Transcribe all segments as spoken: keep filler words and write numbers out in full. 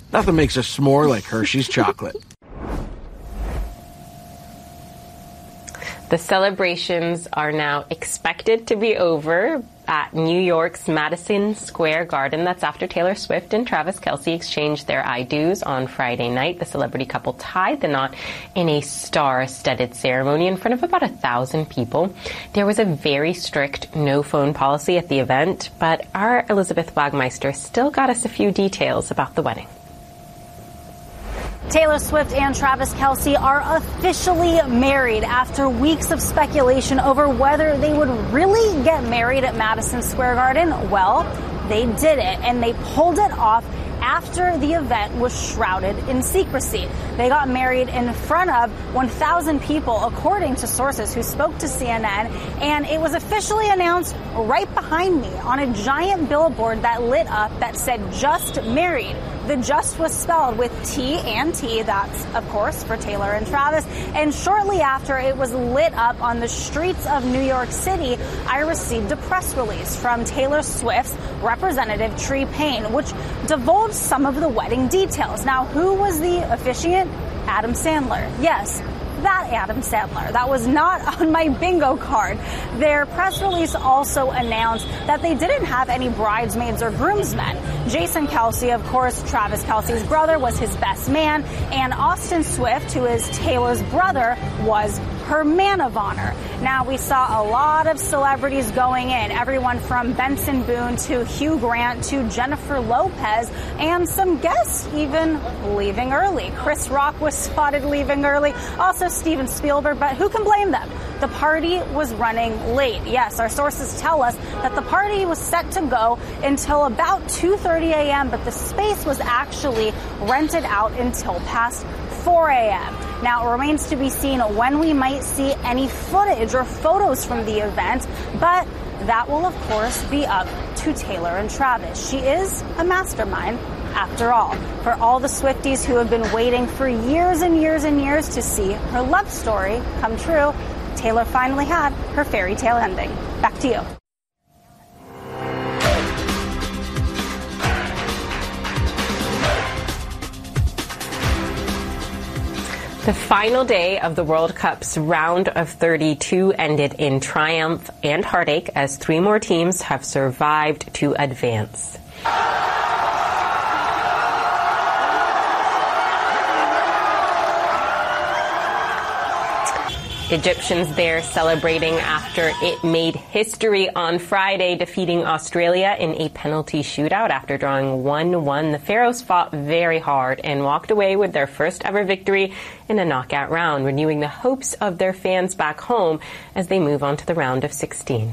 Nothing makes a s'more like Hershey's chocolate. The celebrations are now expected to be over at New York's Madison Square Garden. That's after Taylor Swift and Travis Kelce exchanged their I do's on Friday night. The celebrity couple tied the knot in a star-studded ceremony in front of about a thousand people. There was a very strict no-phone policy at the event, but our Elizabeth Wagmeister still got us a few details about the wedding. Taylor Swift and Travis Kelce are officially married after weeks of speculation over whether they would really get married at Madison Square Garden. Well, they did it, and they pulled it off after the event was shrouded in secrecy. They got married in front of one thousand people, according to sources who spoke to C N N, and it was officially announced right behind me on a giant billboard that lit up that said "Just Married." The "just" was spelled with T and T. That's, of course, for Taylor and Travis. And shortly after it was lit up on the streets of New York City, I received a press release from Taylor Swift's representative, Tree Payne, which divulged some of the wedding details. Now, who was the officiant? Adam Sandler. Yes, that Adam Sandler. That was not on my bingo card. Their press release also announced that they didn't have any bridesmaids or groomsmen. Jason Kelce, of course, Travis Kelce's brother, was his best man, and Austin Swift, who is Taylor's brother, was her man of honor. Now, we saw a lot of celebrities going in, everyone from Benson Boone to Hugh Grant to Jennifer Lopez, and some guests even leaving early. Chris Rock was spotted leaving early, also Steven Spielberg, but who can blame them? The party was running late. Yes, our sources tell us that the party was set to go until about two thirty a.m., but the space was actually rented out until past four a.m. Now, it remains to be seen when we might see any footage or photos from the event, but that will, of course, be up to Taylor and Travis. She is a mastermind, after all. For all the Swifties who have been waiting for years and years and years to see her love story come true, Taylor finally had her fairy tale ending. Back to you. The final day of the World Cup's round of thirty-two ended in triumph and heartache as three more teams have survived to advance. Egyptians there celebrating after it made history on Friday, defeating Australia in a penalty shootout after drawing one one. The Pharaohs fought very hard and walked away with their first ever victory in a knockout round, renewing the hopes of their fans back home as they move on to the round of sixteen.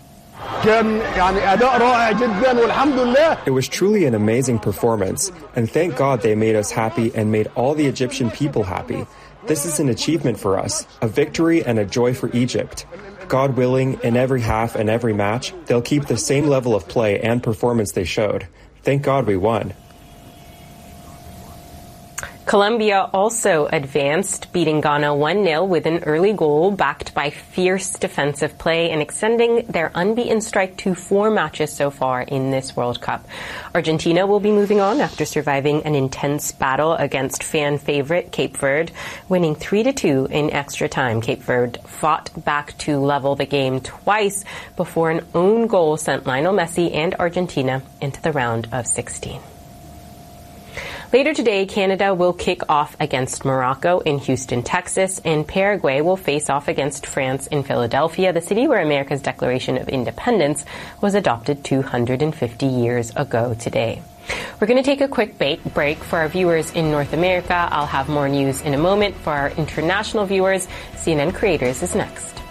It was truly an amazing performance, and thank God they made us happy and made all the Egyptian people happy. This is an achievement for us, a victory and a joy for Egypt. God willing, in every half and every match, they'll keep the same level of play and performance they showed. Thank God we won. Colombia also advanced, beating Ghana one nil with an early goal backed by fierce defensive play and extending their unbeaten streak to four matches so far in this World Cup. Argentina will be moving on after surviving an intense battle against fan favorite Cape Verde, winning three to two in extra time. Cape Verde fought back to level the game twice before an own goal sent Lionel Messi and Argentina into the round of sixteen. Later today, Canada will kick off against Morocco in Houston, Texas, and Paraguay will face off against France in Philadelphia, the city where America's Declaration of Independence was adopted two hundred fifty years ago today. We're going to take a quick break for our viewers in North America. I'll have more news in a moment. For our international viewers, C N N Creators is next.